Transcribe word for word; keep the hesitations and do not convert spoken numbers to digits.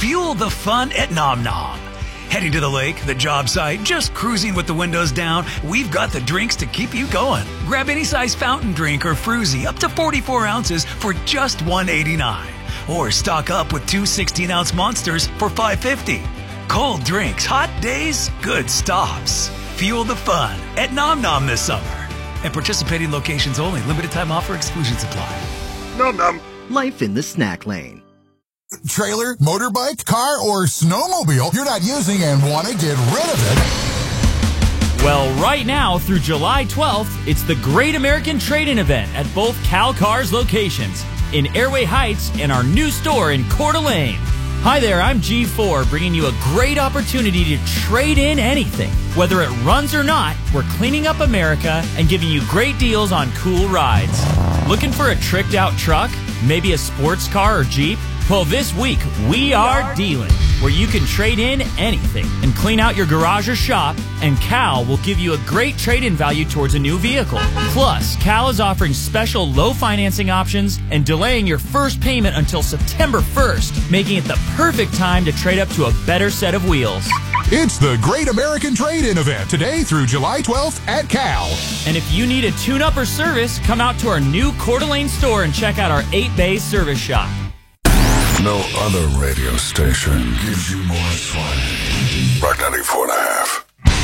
Fuel the fun at Nom Nom. Heading to the lake, the job site, just cruising with the windows down, we've got the drinks to keep you going. Grab any size fountain drink or fruzy up to forty-four ounces for just one eighty-nine. Or stock up with two sixteen-ounce monsters for five fifty. Cold drinks, hot days, good stops. Fuel the fun at Nom Nom this summer. And participating locations only. Limited time offer. Exclusions apply. Nom Nom. Life in the snack lane. Trailer, motorbike, car, or snowmobile you're not using and want to get rid of it? Well, right now through July twelfth, it's the Great American Trade-In event at both Cal Cars locations in Airway Heights and our new store in Coeur d'Alene. Hi there, I'm G four, bringing you a great opportunity to trade in anything. Whether it runs or not, we're cleaning up America and giving you great deals on cool rides. Looking for a tricked out truck? Maybe a sports car or Jeep? Well, this week, we are dealing, where you can trade in anything and clean out your garage or shop, and Cal will give you a great trade-in value towards a new vehicle. Plus, Cal is offering special low financing options and delaying your first payment until September first, making it the perfect time to trade up to a better set of wheels. It's the Great American Trade-In event today through July twelfth at Cal. And if you need a tune-up or service, come out to our new Coeur d'Alene store and check out our eight-bay service shop. No other radio station gives you more swag. Rock ninety-four and a half.